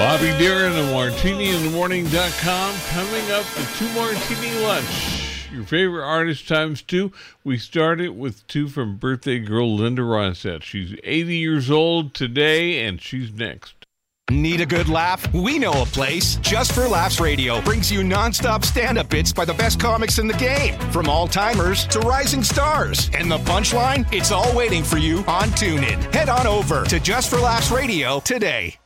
Bobby Darin and MartiniInTheMorning.com. Coming up, the 2 Martini Lunch. Your favorite artist times 2. We started with 2 from birthday girl Linda Ronstadt. She's 80 years old today, and she's next. Need a good laugh? We know a place. Just for Laughs Radio brings you nonstop stand-up bits by the best comics in the game. From all-timers to rising stars. And the punchline? It's all waiting for you on TuneIn. Head on over to Just for Laughs Radio today.